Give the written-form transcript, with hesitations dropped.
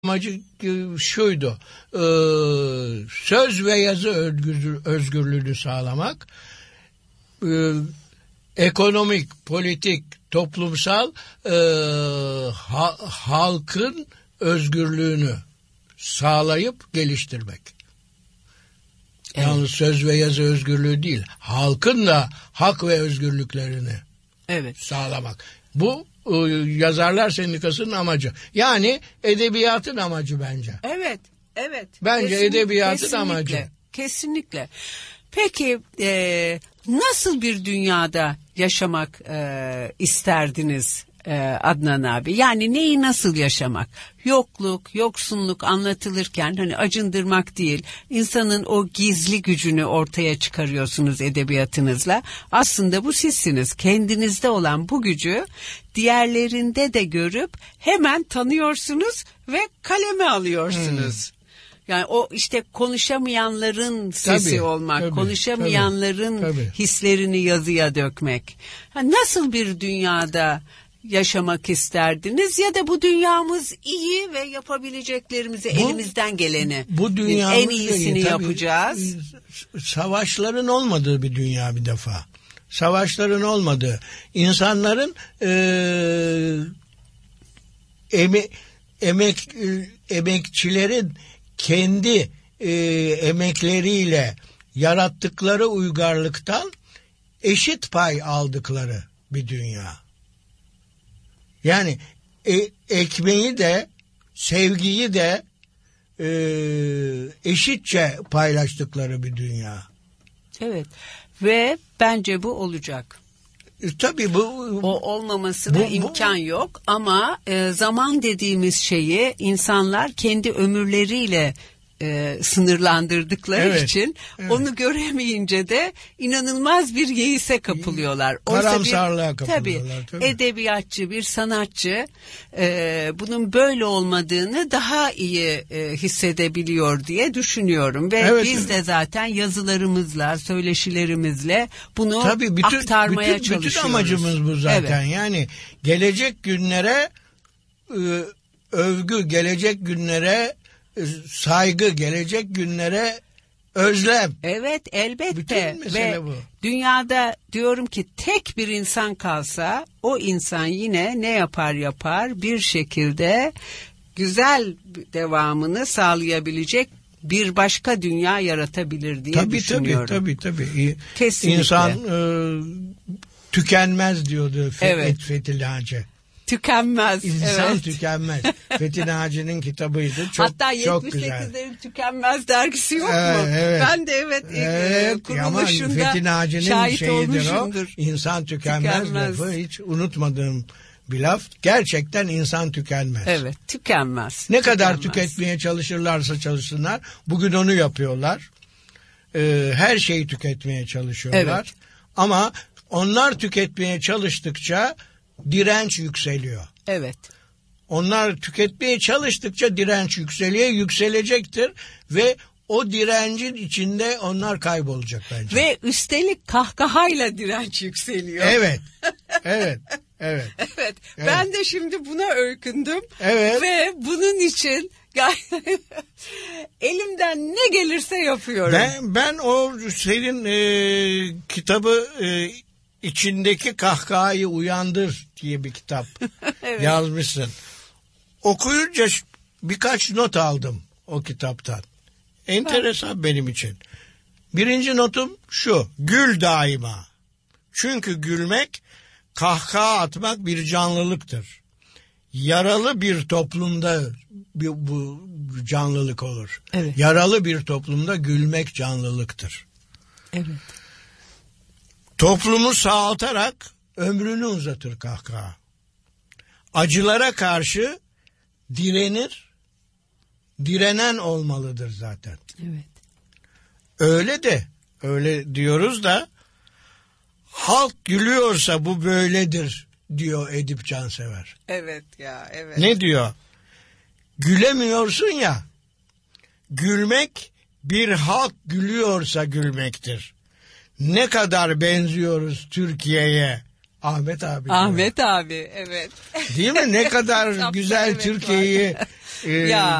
amacı şuydu, söz ve yazı özgürlüğünü sağlamak, ekonomik, politik, toplumsal halkın özgürlüğünü sağlayıp geliştirmek. Evet. Yalnız söz ve yazı özgürlüğü değil, halkın da hak ve özgürlüklerini sağlamak. Bu Yazarlar Sendikası'nın amacı. Yani edebiyatın amacı bence. Evet. Bence edebiyatın amacı. Kesinlikle. Peki nasıl bir dünyada yaşamak isterdiniz Adnan abi? Yani neyi nasıl yaşamak? Yokluk, yoksunluk anlatılırken hani acındırmak değil, insanın o gizli gücünü ortaya çıkarıyorsunuz edebiyatınızla. Aslında bu sizsiniz. Kendinizde olan bu gücü diğerlerinde de görüp hemen tanıyorsunuz ve kaleme alıyorsunuz. Yani o işte konuşamayanların sesi olmak, konuşamayanların hislerini yazıya dökmek. Nasıl bir dünyada yaşamak isterdiniz ya da bu dünyamız iyi ve yapabileceklerimizi elimizden geleni en iyisini yapacağız. Savaşların olmadığı bir dünya bir defa. Savaşların olmadığı, insanların emekçilerin kendi emekleriyle yarattıkları uygarlıktan eşit pay aldıkları bir dünya. Yani ekmeği de sevgiyi de eşitçe paylaştıkları bir dünya. Evet ve bence bu olacak. Tabii bu olmamasına imkan yok ama zaman dediğimiz şeyi insanlar kendi ömürleriyle sınırlandırdıkları için onu göremeyince de inanılmaz bir yeise kapılıyorlar. Karamsarlığa kapılıyorlar. Tabii. Edebiyatçı, bir sanatçı bunun böyle olmadığını daha iyi hissedebiliyor diye düşünüyorum. Ve biz de zaten yazılarımızla, söyleşilerimizle bunu aktarmaya çalışıyoruz. Bütün amacımız bu zaten. Evet. Yani gelecek günlere övgü, gelecek günlere saygı, gelecek günlere özlem. Evet, elbette. Bütün mesele ve bu. Dünyada diyorum ki tek bir insan kalsa o insan yine ne yapar bir şekilde güzel devamını sağlayabilecek bir başka dünya yaratabilir diye düşünüyorum. Tabii. Kesinlikle. İnsan tükenmez diyordu Fethi Naci. Tükenmez. İnsan tükenmez. Fethi Naci'nin kitabıydı. Hatta çok güzel. 78'lerin Tükenmez dergisi yok mu? Evet. Ben de kuruluşunda Fethi Naci'nin şahit olmuşumdur. O. İnsan tükenmez lafı hiç unutmadığım bir laf. Gerçekten insan tükenmez. Evet, tükenmez. Ne kadar tüketmeye çalışırlarsa çalışsınlar. Bugün onu yapıyorlar. Her şeyi tüketmeye çalışıyorlar. Evet. Ama onlar tüketmeye çalıştıkça direnç yükseliyor. Evet. Onlar tüketmeye çalıştıkça direnç yükselecektir ve o direncin içinde onlar kaybolacak bence. Ve üstelik kahkahayla direnç yükseliyor. Evet. Ben de şimdi buna öykündüm. Evet. Ve bunun için elimden ne gelirse yapıyorum. Ben o senin kitabı İçindeki Kahkahayı Uyandır diye bir kitap yazmışsın. Okuyunca birkaç not aldım o kitaptan. Enteresan benim için. Birinci notum şu: gül daima. Çünkü gülmek, kahkaha atmak bir canlılıktır. Yaralı bir toplumda bu canlılık olur. Evet. Yaralı bir toplumda gülmek canlılıktır. Evet. Toplumu sağaltarak ömrünü uzatır kahkaha. Acılara karşı direnen olmalıdır zaten. Evet. Öyle diyoruz da halk gülüyorsa bu böyledir diyor Edip Cansever. Evet ya, evet. Ne diyor? Gülemiyorsun ya, gülmek bir halk gülüyorsa gülmektir. Ne kadar benziyoruz Türkiye'ye. Ahmet abi. Ahmet abi, evet. Değil mi? Ne kadar güzel Türkiye'yi Ya.